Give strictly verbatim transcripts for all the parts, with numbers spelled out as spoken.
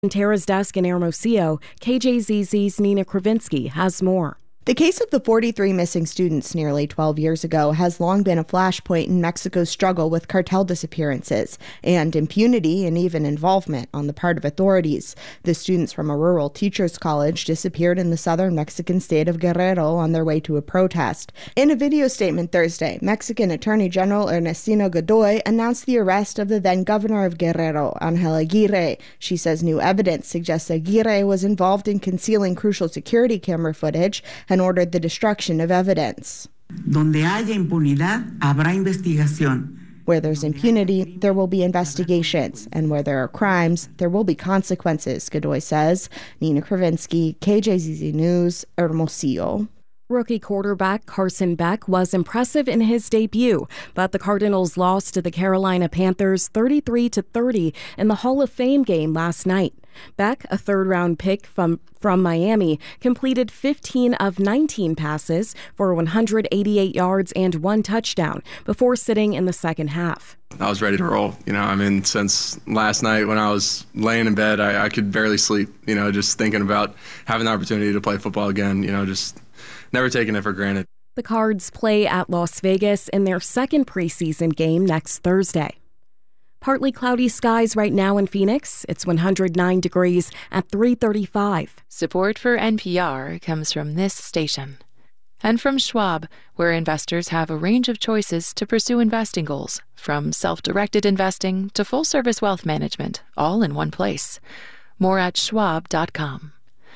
Tara's desk in Hermosillo, K J Z Z's Nina Kravinsky has more. The case of the forty-three missing students nearly twelve years ago has long been a flashpoint in Mexico's struggle with cartel disappearances and impunity and even involvement on the part of authorities. The students from a rural teachers' college disappeared in the southern Mexican state of Guerrero on their way to a protest. In a video statement Thursday, Mexican Attorney General Ernestina Godoy announced the arrest of the then governor of Guerrero, Angel Aguirre. She says new evidence suggests Aguirre was involved in concealing crucial security camera footage and ordered the destruction of evidence. Donde haya impunidad, habrá investigación. Where there's impunity, there will be investigations, and where there are crimes, there will be consequences, Godoy says. Nina Kravinsky, K J Z Z News, Hermosillo. Rookie quarterback Carson Beck was impressive in his debut, but the Cardinals lost to the Carolina Panthers thirty-three to thirty in the Hall of Fame game last night. Beck, a third-round pick from, from Miami, completed fifteen of nineteen passes for one hundred eighty-eight yards and one touchdown before sitting in the second half. I was ready to roll. You know, I mean, since last night when I was laying in bed, I, I could barely sleep, you know, just thinking about having the opportunity to play football again, you know, just never taking it for granted. The Cards play at Las Vegas in their second preseason game next Thursday. Partly cloudy skies right now in Phoenix. It's one hundred nine degrees at three thirty-five. Support for N P R comes from this station. And from Schwab, where investors have a range of choices to pursue investing goals, from self-directed investing to full-service wealth management, all in one place. More at schwab dot com.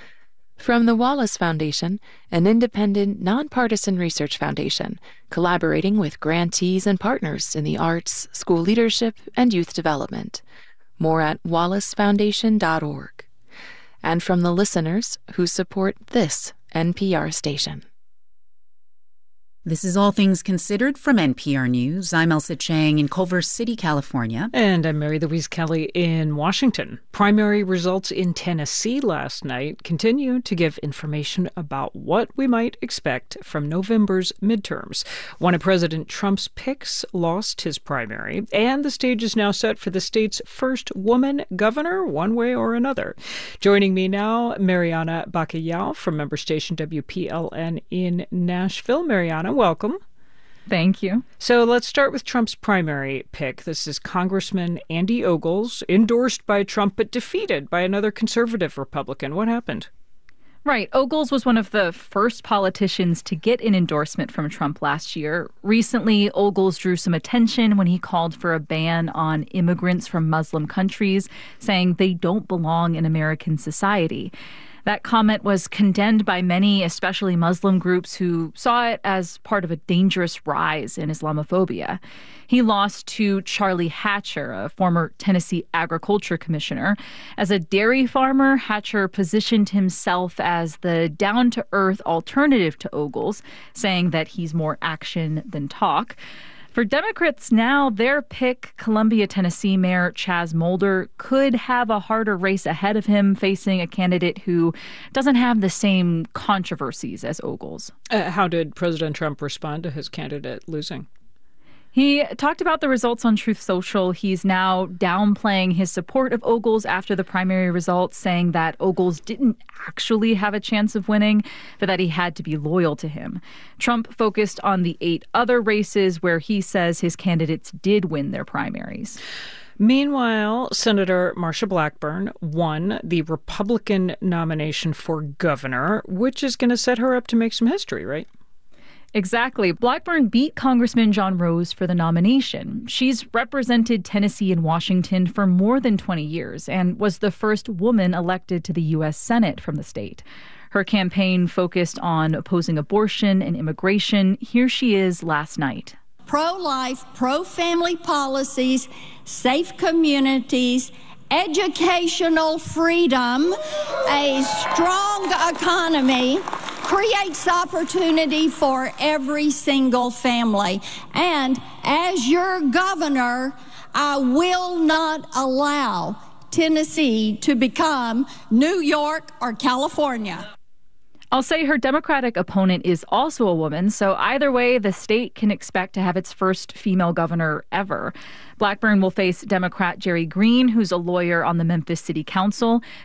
From the Wallace Foundation, an independent, nonpartisan research foundation, collaborating with grantees and partners in the arts, school leadership, and youth development. More at wallace foundation dot org. And from the listeners who support this N P R station. This is All Things Considered from N P R News. I'm Elsa Chang in Culver City, California. And I'm Mary Louise Kelly in Washington. Primary results in Tennessee last night continue to give information about what we might expect from November's midterms. One of President Trump's picks lost his primary, and the stage is now set for the state's first woman governor, one way or another. Joining me now, Mariana Bacallao from member station W P L N in Nashville. Mariana, welcome. Thank you. So let's start with Trump's primary pick. This is Congressman Andy Ogles, endorsed by Trump but defeated by another conservative Republican. What happened? Right. Ogles was one of the first politicians to get an endorsement from Trump last year. Recently, Ogles drew some attention when he called for a ban on immigrants from Muslim countries, saying they don't belong in American society. That comment was condemned by many, especially Muslim groups, who saw it as part of a dangerous rise in Islamophobia. He lost to Charlie Hatcher, a former Tennessee agriculture commissioner. As a dairy farmer, Hatcher positioned himself as the down-to-earth alternative to Ogles, saying that he's more action than talk. For Democrats now, their pick, Columbia, Tennessee Mayor Chaz Mulder, could have a harder race ahead of him, facing a candidate who doesn't have the same controversies as Ogles. Uh, how did President Trump respond to his candidate losing? He talked about the results on Truth Social. He's now downplaying his support of Ogles after the primary results, saying that Ogles didn't actually have a chance of winning, but that he had to be loyal to him. Trump focused on the eight other races where he says his candidates did win their primaries. Meanwhile, Senator Marsha Blackburn won the Republican nomination for governor, which is going to set her up to make some history, right? Exactly. Blackburn beat Congressman John Rose for the nomination. She's represented Tennessee and Washington for more than twenty years and was the first woman elected to the U S Senate from the state. Her campaign focused on opposing abortion and immigration. Here she is last night. Pro-life, pro-family policies, safe communities, educational freedom, a strong economy creates opportunity for every single family. And as your governor, I will not allow Tennessee to become New York or California. I'll say her Democratic opponent is also a woman, so either way, the state can expect to have its first female governor ever. Blackburn will face Democrat Jerry Green, who's a lawyer on the Memphis City Council.